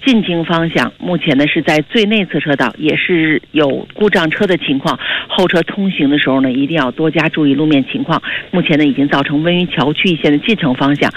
进京方向目前呢是在最内侧车道，也是有故障车的情况，后车通行的时候呢一定要多加注意路面情况。目前呢已经造成温榆桥区一线的进城方向